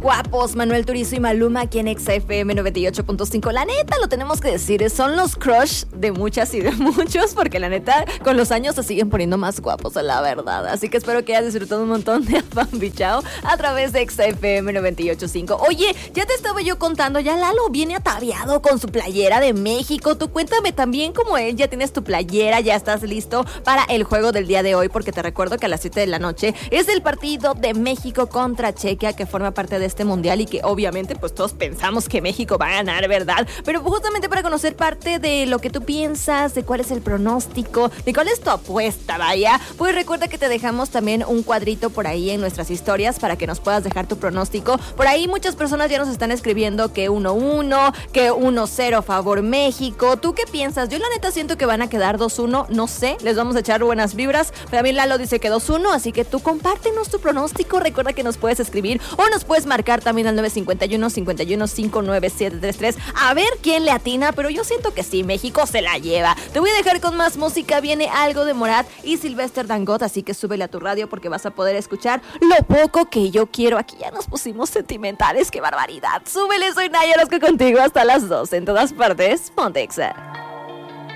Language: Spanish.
guapos Manuel Turizo y Maluma aquí en XFM 98.5. La neta, lo tenemos que decir, son los crush de muchas y de muchos, porque la neta, con los años se siguen poniendo más guapos, la verdad. Así que espero que hayas disfrutado un montón de Afambichao a través de XFM 98.5. Oye, ya te estaba yo contando, ya Lalo viene ataviado con su playera de México. Tú cuéntame también cómo él, ya tienes tu playera, ya estás listo para el juego del día de hoy, porque te recuerdo que a las 7 de la noche es el partido de México contra Chequia, que forma parte de este mundial y que obviamente pues todos pensamos que México va a ganar, ¿verdad? Pero justamente para conocer parte de lo que tú piensas, de cuál es el pronóstico, de cuál es tu apuesta, vaya, pues recuerda que te dejamos también un cuadrito por ahí en nuestras historias para que nos puedas dejar tu pronóstico. Por ahí muchas personas ya nos están escribiendo que 1-1, que 1-0 favor México. ¿Tú qué piensas? Yo la neta siento que van a quedar 2-1, no sé, les vamos a echar buenas vibras, pero a mí Lalo dice que 2-1, así que tú compártenos tu pronóstico. Recuerda que nos puedes escribir o nos puedes marcar también al 951-51-59733 a ver quién le atina, pero yo siento que sí, México se la lleva. Te voy a dejar con más música, viene algo de Morat y Sylvester Dangot, así que súbele a tu radio porque vas a poder escuchar Lo Poco Que Yo Quiero. Aquí ya nos pusimos sentimentales, qué barbaridad. Súbele, soy Naya Orozco contigo hasta las 2 en todas partes, Pontexa.